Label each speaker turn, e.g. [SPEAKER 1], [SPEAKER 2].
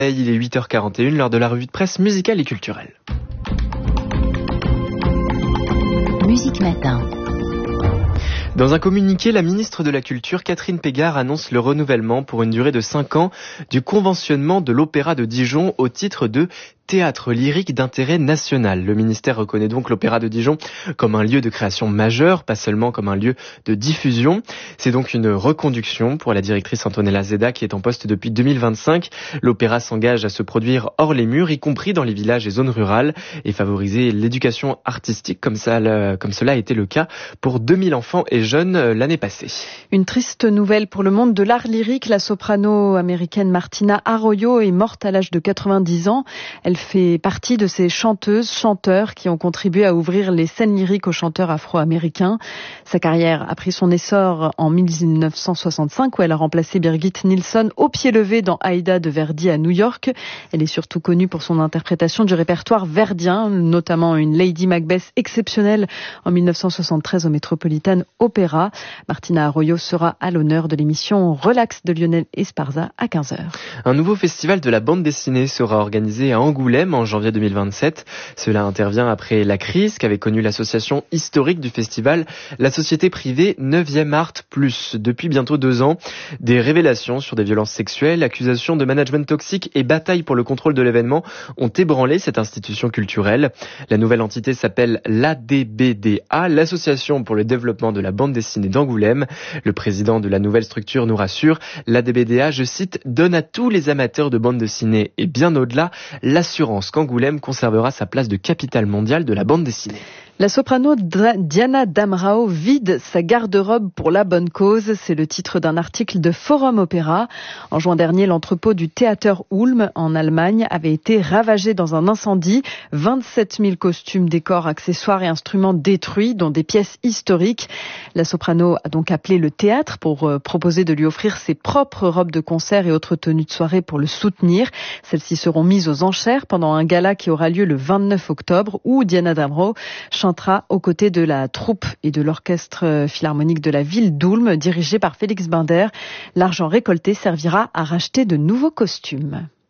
[SPEAKER 1] Il est 8h41 lors de la revue de presse musicale et culturelle.
[SPEAKER 2] Musique Matin.
[SPEAKER 1] Dans un communiqué, la ministre de la Culture, Catherine Pégard, annonce le renouvellement pour une durée de 5 ans du conventionnement de l'Opéra de Dijon au titre de théâtre lyrique d'intérêt national. Le ministère reconnaît donc l'Opéra de Dijon comme un lieu de création majeur, pas seulement comme un lieu de diffusion. C'est donc une reconduction pour la directrice Antonella Zeda qui est en poste depuis 2025. L'Opéra s'engage à se produire hors les murs, y compris dans les villages et zones rurales, et favoriser l'éducation artistique comme cela a été le cas pour 2000 enfants et jeunes l'année passée.
[SPEAKER 3] Une triste nouvelle pour le monde de l'art lyrique. La soprano américaine Martina Arroyo est morte à l'âge de 90 ans. Elle fait partie de ces chanteurs qui ont contribué à ouvrir les scènes lyriques aux chanteurs afro-américains. Sa carrière a pris son essor en 1965 où elle a remplacé Birgit Nilsson au pied levé dans Aïda de Verdi à New York. Elle est surtout connue pour son interprétation du répertoire verdien, notamment une Lady Macbeth exceptionnelle en 1973 au Metropolitan Opera. Martina Arroyo sera à l'honneur de l'émission Relax de Lionel Esparza à 15h.
[SPEAKER 1] Un nouveau festival de la bande dessinée sera organisé à Angoulême en janvier 2027. Cela intervient après la crise qu'avait connue l'association historique du festival, la société privée 9e Art Plus. Depuis bientôt 2 ans, des révélations sur des violences sexuelles, accusations de management toxique et bataille pour le contrôle de l'événement ont ébranlé cette institution culturelle. La nouvelle entité s'appelle l'ADBDA, l'Association pour le développement de la bande dessinée d'Angoulême. Le président de la nouvelle structure nous rassure, l'ADBDA, je cite, donne à tous les amateurs de bande dessinée et bien au-delà l'assurance qu'Angoulême conservera sa place de capitale mondiale de la bande dessinée.
[SPEAKER 3] La soprano Diana Damrau vide sa garde-robe pour la bonne cause. C'est le titre d'un article de Forum Opéra. En juin dernier, l'entrepôt du Theater Ulm en Allemagne avait été ravagé dans un incendie. 27 000 costumes, décors, accessoires et instruments détruits, dont des pièces historiques. La soprano a donc appelé le théâtre pour proposer de lui offrir ses propres robes de concert et autres tenues de soirée pour le soutenir. Celles-ci seront mises aux enchères pendant un gala qui aura lieu le 29 octobre où Diana Damrau chantera aux côtés de la troupe et de l'orchestre philharmonique de la ville d'Ulm, dirigé par Félix Binder. L'argent récolté servira à racheter de nouveaux costumes.